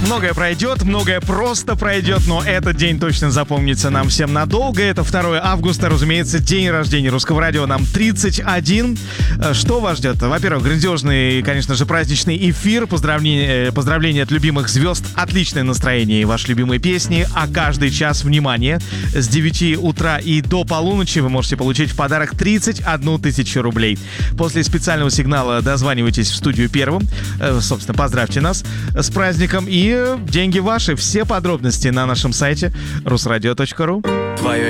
Многое пройдет, многое просто пройдет, но этот день точно запомнится нам всем надолго. Это 2 августа, разумеется, день рождения Русского радио. Нам 31. Что вас ждет? Во-первых, грандиозный, конечно же, праздничный эфир. Поздравления от любимых звезд. Отличное настроение и ваши любимые песни. А каждый час, внимание, с 9 утра и до полуночи вы можете получить в подарок 31 тысячу рублей. После специального сигнала дозванивайтесь в студию первым. Собственно, поздравьте нас с праздником. И деньги ваши. Все подробности на нашем сайте rusradio.ru. Твое